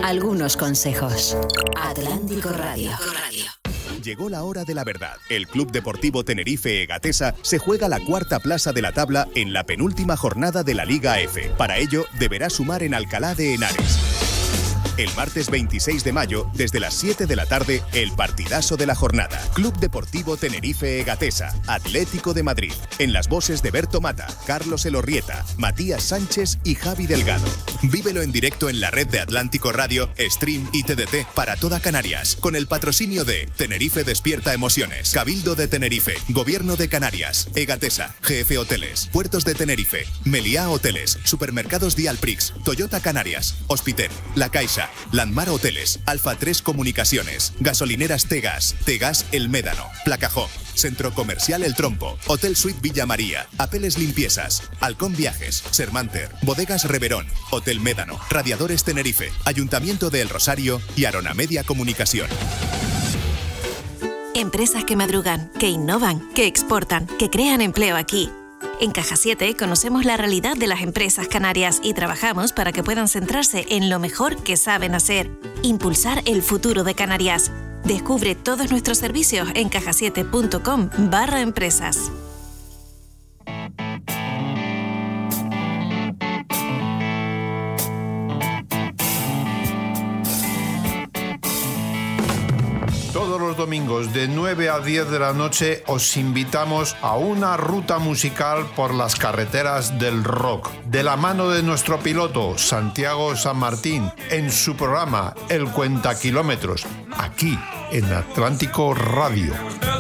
algunos consejos. Atlántico Radio. Llegó la hora de la verdad. El Club Deportivo Tenerife Egatesa se juega la cuarta plaza de la tabla en la penúltima jornada de la Liga F. Para ello, deberá sumar en Alcalá de Henares. El martes 26 de mayo, desde las 7 de la tarde, el partidazo de la jornada. Club Deportivo Tenerife Egatesa, Atlético de Madrid. En las voces de Berto Mata, Carlos Elorrieta, Matías Sánchez y Javi Delgado. Vívelo en directo en la red de Atlántico Radio, Stream y TDT para toda Canarias. Con el patrocinio de Tenerife Despierta Emociones, Cabildo de Tenerife, Gobierno de Canarias, Egatesa, GF Hoteles, Puertos de Tenerife, Meliá Hoteles, Supermercados Dialprix, Toyota Canarias, Hospiter, La Caixa, Landmar Hoteles, Alfa 3 Comunicaciones, Gasolineras Tegas, Tegas El Médano, Placajó, Centro Comercial El Trompo, Hotel Suite Villa María, Apeles Limpiezas, Halcón Viajes, Sermanter, Bodegas Reverón, Hotel Médano, Radiadores Tenerife, Ayuntamiento de El Rosario y Arona Media Comunicación. Empresas que madrugan, que innovan, que exportan, que crean empleo aquí. En Caja 7 conocemos la realidad de las empresas canarias y trabajamos para que puedan centrarse en lo mejor que saben hacer, impulsar el futuro de Canarias. Descubre todos nuestros servicios en cajasiete.com/empresas. Todos los domingos de 9 a 10 de la noche os invitamos a una ruta musical por las carreteras del rock, de la mano de nuestro piloto Santiago San Martín, en su programa El Cuenta Kilómetros, aquí en Atlántico Radio.